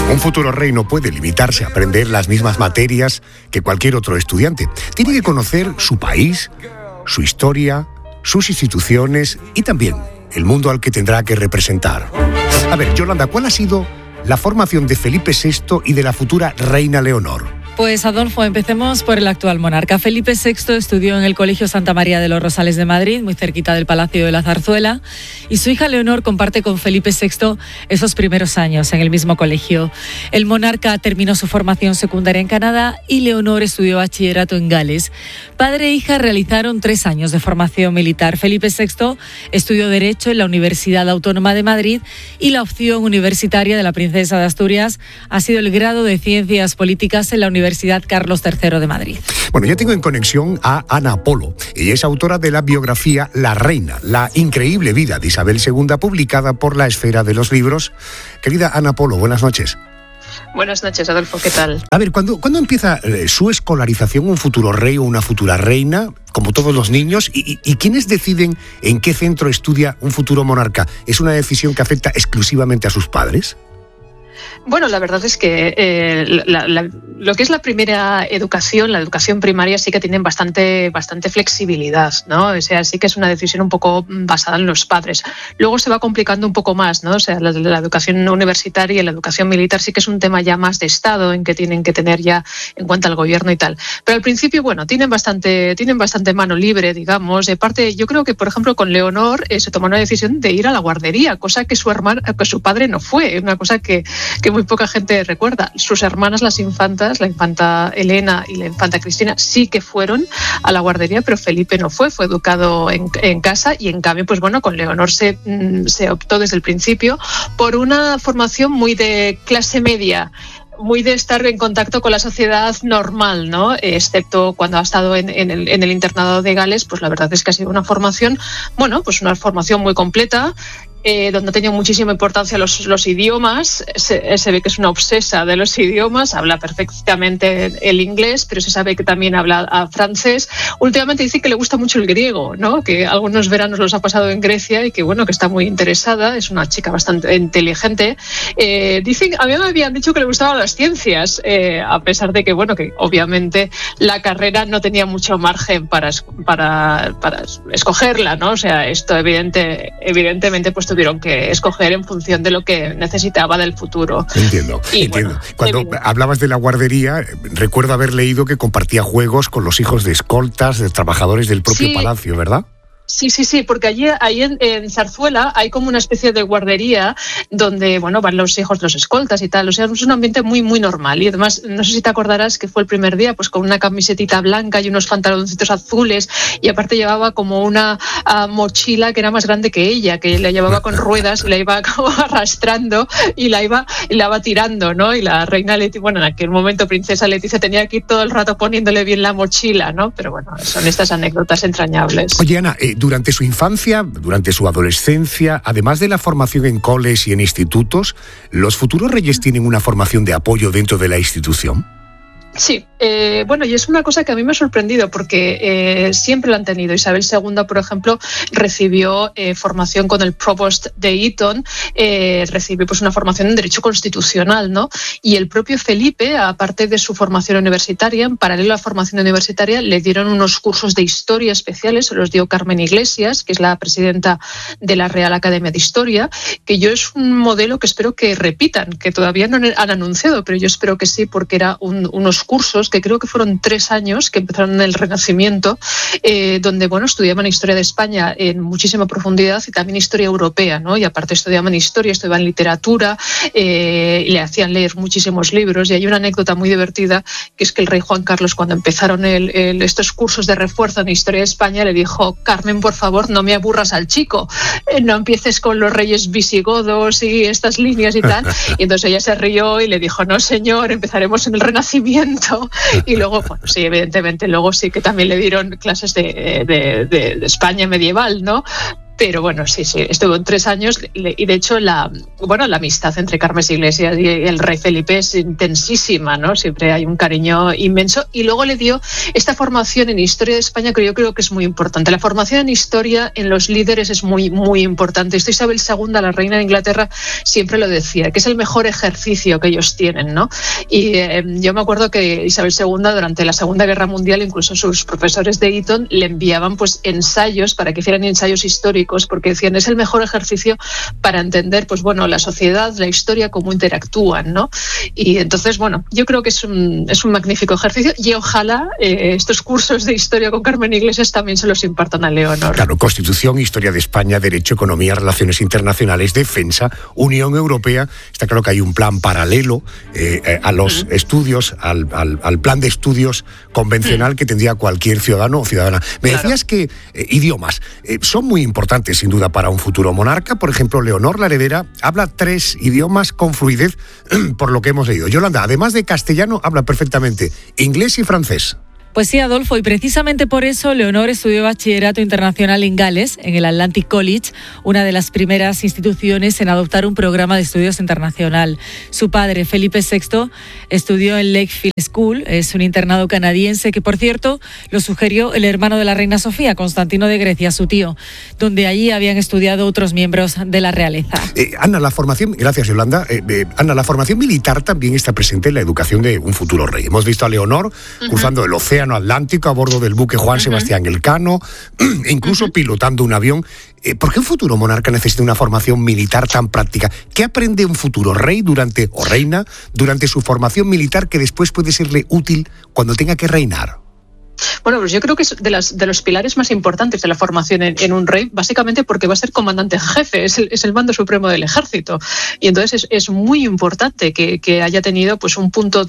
Un futuro rey no puede limitarse a aprender las mismas materias que cualquier otro estudiante. Tiene que conocer su país, su historia, sus instituciones y también el mundo al que tendrá que representar. A ver, Yolanda, ¿cuál ha sido la formación de Felipe VI y de la futura reina Leonor? Pues Adolfo, empecemos por el actual monarca. Felipe VI estudió en el Colegio Santa María de los Rosales de Madrid, muy cerquita del Palacio de la Zarzuela, y su hija Leonor comparte con Felipe VI esos primeros años en el mismo colegio. El monarca terminó su formación secundaria en Canadá y Leonor estudió bachillerato en Gales. Padre e hija realizaron 3 años de formación militar. Felipe VI estudió Derecho en la Universidad Autónoma de Madrid y la opción universitaria de la Princesa de Asturias ha sido el grado de Ciencias Políticas en la Universidad Carlos III de Madrid. Bueno, ya tengo en conexión a Ana Polo. Ella es autora de la biografía La Reina, la increíble vida de Isabel II, publicada por La Esfera de los Libros. Querida Ana Polo, buenas noches. Buenas noches, Adolfo, ¿qué tal? A ver, ¿cuándo empieza su escolarización, un futuro rey o una futura reina, como todos los niños? ¿Y quiénes deciden en qué centro estudia un futuro monarca? ¿Es una decisión que afecta exclusivamente a sus padres? Bueno, la verdad es que lo que es la primera educación, la educación primaria, sí que tienen bastante flexibilidad, ¿no? O sea, sí que es una decisión un poco basada en los padres. Luego se va complicando un poco más, ¿no? O sea, la educación universitaria y la educación militar sí que es un tema ya más de Estado, en que tienen que tener ya en cuenta al gobierno y tal. Pero al principio, bueno, tienen bastante mano libre, digamos. De parte, yo creo que, por ejemplo, con Leonor se tomó una decisión de ir a la guardería, cosa que su padre no fue, una cosa que muy poca gente recuerda. Sus hermanas, las infantas, la infanta Elena y la infanta Cristina, sí que fueron a la guardería, pero Felipe no fue educado en casa, y en cambio, pues bueno, con Leonor se optó desde el principio por una formación muy de clase media, muy de estar en contacto con la sociedad normal, ¿no? Excepto cuando ha estado en el internado de Gales, pues la verdad es que ha sido una formación, bueno, pues una formación muy completa, donde ha tenido muchísima importancia los idiomas. Se ve que es una obsesa de los idiomas, habla perfectamente el inglés, pero se sabe que también habla francés. Últimamente dice que le gusta mucho el griego, ¿no? Que algunos veranos los ha pasado en Grecia y que, bueno, que está muy interesada. Es una chica bastante inteligente. A mí me habían dicho que le gustaban las ciencias, a pesar de que, bueno, que obviamente la carrera no tenía mucho margen para escogerla, ¿no? O sea, esto evidentemente pues tuvieron que escoger en función de lo que necesitaba del futuro. Entiendo. Bueno, cuando hablabas de la guardería, recuerdo haber leído que compartía juegos con los hijos de escoltas, de trabajadores del propio palacio, ¿verdad? Sí, porque ahí en Zarzuela hay como una especie de guardería donde, bueno, van los hijos de los escoltas y tal. O sea, es un ambiente muy, muy normal. Y además, no sé si te acordarás que fue el primer día, pues con una camisetita blanca y unos pantaloncitos azules, y aparte llevaba como una mochila que era más grande que ella, que la llevaba con ruedas y la iba como arrastrando y la iba tirando, ¿no? Y la reina Leticia, bueno, en aquel momento princesa Leticia, tenía que ir todo el rato poniéndole bien la mochila, ¿no? Pero bueno, son estas anécdotas entrañables. Oye, Ana, durante su infancia, durante su adolescencia, además de la formación en coles y en institutos, ¿los futuros reyes tienen una formación de apoyo dentro de la institución? Sí, bueno, y es una cosa que a mí me ha sorprendido porque siempre la han tenido. Isabel II, por ejemplo, recibió formación con el Provost de Eton, recibió pues una formación en Derecho Constitucional, ¿no? Y el propio Felipe, aparte de su formación universitaria, en paralelo a la formación universitaria, le dieron unos cursos de historia especiales, se los dio Carmen Iglesias, que es la presidenta de la Real Academia de Historia, que yo es un modelo que espero que repitan, que todavía no han anunciado, pero yo espero que sí, porque era unos cursos que creo que fueron 3 años, que empezaron en el Renacimiento, donde, bueno, estudiaban historia de España en muchísima profundidad y también historia europea, ¿no? Y aparte estudiaban historia, estudiaban literatura, y le hacían leer muchísimos libros. Y hay una anécdota muy divertida, que es que el rey Juan Carlos, cuando empezaron estos cursos de refuerzo en historia de España, le dijo: Carmen, por favor, no me aburras al chico, no empieces con los reyes visigodos y estas líneas y tal. Y entonces ella se rió y le dijo: no, señor, empezaremos en el Renacimiento. Y luego, bueno, sí, evidentemente, luego sí que también le dieron clases de España medieval, ¿no? Pero bueno, sí, estuvo 3 años y de hecho la amistad entre Carmes Iglesias y el rey Felipe es intensísima, ¿no? Siempre hay un cariño inmenso y luego le dio esta formación en historia de España que yo creo que es muy importante. La formación en historia en los líderes es muy, muy importante. Esto Isabel II, la reina de Inglaterra, siempre lo decía, que es el mejor ejercicio que ellos tienen, ¿no? Y yo me acuerdo que Isabel II durante la Segunda Guerra Mundial, incluso sus profesores de Eton le enviaban pues ensayos para que hicieran ensayos históricos, porque decían es el mejor ejercicio para entender pues bueno la sociedad, la historia, cómo interactúan, ¿no? Y entonces bueno, yo creo que es un magnífico ejercicio y ojalá estos cursos de historia con Carmen Iglesias también se los impartan a Leonor. Claro, Constitución, Historia de España, Derecho, Economía, Relaciones Internacionales, Defensa, Unión Europea. Está claro que hay un plan paralelo a los estudios, al plan de estudios convencional que tendría cualquier ciudadano o ciudadana. Me decías que idiomas son muy importantes sin duda para un futuro monarca. Por ejemplo, Leonor, la heredera, habla 3 idiomas con fluidez, por lo que hemos leído. Yolanda, además de castellano, habla perfectamente inglés y francés. Pues sí, Adolfo, y precisamente por eso Leonor estudió bachillerato internacional en Gales, en el Atlantic College, una de las primeras instituciones en adoptar un programa de estudios internacional. Su padre, Felipe VI, estudió en Lakefield School, es un internado canadiense que, por cierto, lo sugirió el hermano de la reina Sofía, Constantino de Grecia, su tío, donde allí habían estudiado otros miembros de la realeza. Ana, gracias Yolanda, Ana, la formación militar también está presente en la educación de un futuro rey. Hemos visto a Leonor cruzando el océano Atlántico a bordo del buque Juan Sebastián Elcano, incluso pilotando un avión. ¿Por qué un futuro monarca necesita una formación militar tan práctica? ¿Qué aprende un futuro rey o reina durante su formación militar que después puede serle útil cuando tenga que reinar? Bueno, pues yo creo que es de los pilares más importantes de la formación en un rey, básicamente porque va a ser comandante jefe, es el mando supremo del ejército. Y entonces es muy importante que haya tenido pues un punto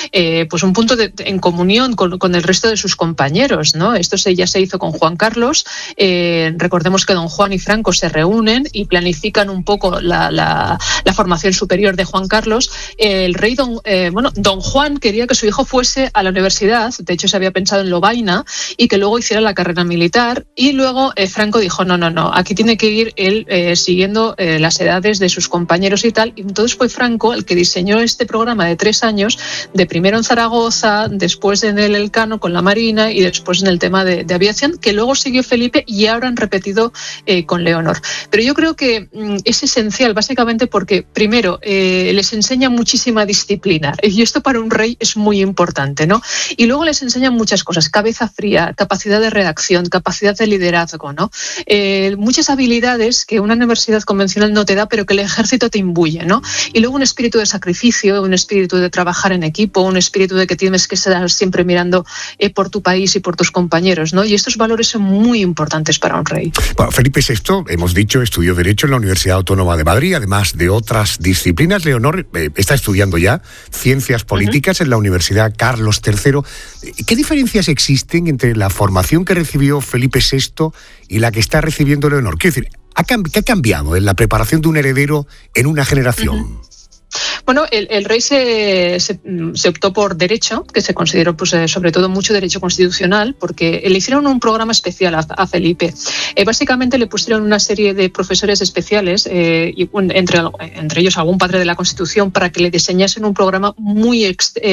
en comunión con el resto de sus compañeros, ¿no? Esto ya se hizo con Juan Carlos. Recordemos que don Juan y Franco se reúnen y planifican un poco la formación superior de Juan Carlos. El rey don Juan quería que su hijo fuese a la universidad, de hecho se había pensado en Lovaina, y que luego hiciera la carrera militar, y luego Franco dijo no, aquí tiene que ir él siguiendo las edades de sus compañeros y tal, y entonces fue Franco el que diseñó este programa de 3 años, de primero en Zaragoza, después en el Elcano con la Marina y después en el tema de aviación, que luego siguió Felipe y ahora han repetido con Leonor. Pero yo creo que es esencial básicamente porque primero les enseña muchísima disciplina, y esto para un rey es muy importante, ¿no? Y luego les enseñan muchas cosas, cabeza fría, capacidad de redacción, capacidad de liderazgo, ¿no? Muchas habilidades que una universidad convencional no te da, pero que el ejército te imbuye, ¿no? Y luego un espíritu de sacrificio, un espíritu de trabajar en equipo, un espíritu de que tienes que estar siempre mirando por tu país y por tus compañeros, ¿no? Y estos valores son muy importantes para un rey. Bueno, Felipe VI, hemos dicho, estudió Derecho en la Universidad Autónoma de Madrid, además de otras disciplinas. Leonor está estudiando ya Ciencias Políticas en la Universidad Carlos III. ¿Qué diferencias existen entre la formación que recibió Felipe VI y la que está recibiendo Leonor? Quiero decir, ¿qué ha cambiado en la preparación de un heredero en una generación? Bueno, el rey se optó por derecho, que se consideró pues, sobre todo mucho derecho constitucional, porque le hicieron un programa especial a Felipe. Básicamente le pusieron una serie de profesores especiales, y entre ellos algún padre de la Constitución, para que le diseñasen un programa muy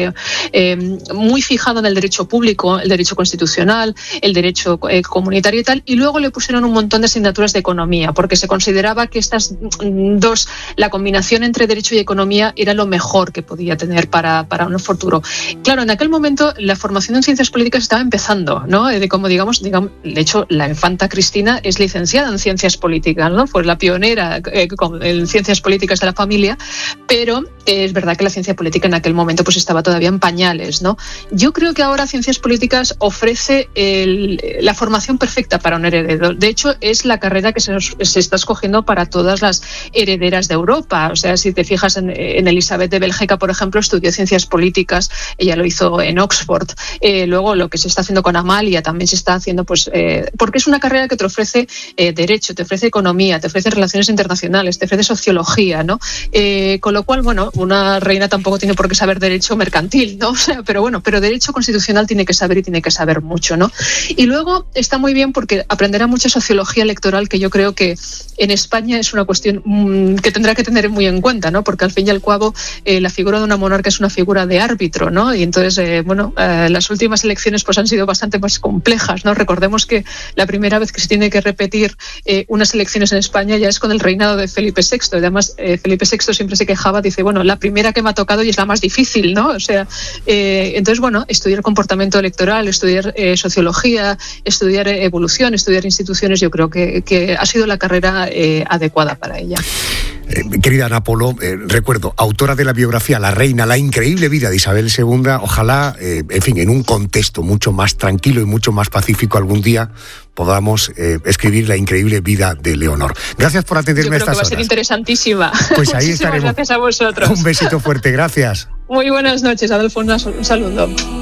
fijado en el derecho público, el derecho constitucional, el derecho comunitario y tal, y luego le pusieron un montón de asignaturas de economía, porque se consideraba que estas dos, la combinación entre derecho y economía, era lo mejor que podía tener para un futuro. Claro, en aquel momento la formación en ciencias políticas estaba empezando, ¿no? Digamos, de hecho, la infanta Cristina es licenciada en ciencias políticas, ¿no? Fue la pionera en ciencias políticas de la familia, pero es verdad que la ciencia política en aquel momento pues estaba todavía en pañales, ¿no? Yo creo que ahora ciencias políticas ofrece la formación perfecta para un heredero. De hecho, es la carrera que se está escogiendo para todas las herederas de Europa. O sea, si te fijas en Elizabeth de Bélgica, por ejemplo, estudió ciencias políticas, ella lo hizo en Oxford. Luego lo que se está haciendo con Amalia también se está haciendo, pues, porque es una carrera que te ofrece derecho, te ofrece economía, te ofrece relaciones internacionales, te ofrece sociología, ¿no? Con lo cual, bueno, una reina tampoco tiene por qué saber derecho mercantil, ¿no? O sea, pero bueno, pero derecho constitucional tiene que saber y tiene que saber mucho, ¿no? Y luego está muy bien porque aprenderá mucha sociología electoral, que yo creo que en España es una cuestión que tendrá que tener muy en cuenta, ¿no? Porque al fin y al cabo la figura de una monarca es una figura de árbitro, ¿no? Y entonces, las últimas elecciones pues han sido bastante más complejas, ¿no? Recordemos que la primera vez que se tiene que repetir unas elecciones en España ya es con el reinado de Felipe VI. Y además, Felipe VI siempre se quejaba, dice, bueno, la primera que me ha tocado y es la más difícil, ¿no? O sea, entonces, bueno, estudiar comportamiento electoral, estudiar sociología, estudiar evolución, estudiar instituciones, yo creo que ha sido la carrera adecuada para ella. Querida Ana Polo, recuerdo, autora de la biografía La Reina, la increíble vida de Isabel II, ojalá, en fin, en un contexto mucho más tranquilo y mucho más pacífico algún día podamos escribir la increíble vida de Leonor. Gracias por atenderme a estas horas. Yo creo que va a ser interesantísima. Pues ahí estaremos. Gracias a vosotros. Un besito fuerte, gracias. Muy buenas noches, Adolfo, un saludo.